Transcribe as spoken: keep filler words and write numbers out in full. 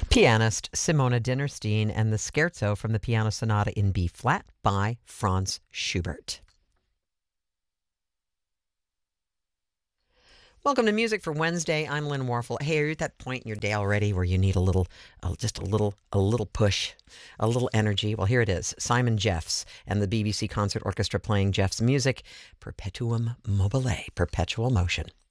Pianist Simona Dinnerstein and the Scherzo from the Piano Sonata in B flat by Franz Schubert. Welcome to Music for Wednesday. I'm Lynn Warfel. Hey, are you at that point in your day already where you need a little, uh, just a little, a little push, a little energy? Well, here it is. Simon Jeffs and the B B C Concert Orchestra playing Jeffs' music, Perpetuum Mobile, Perpetual Motion.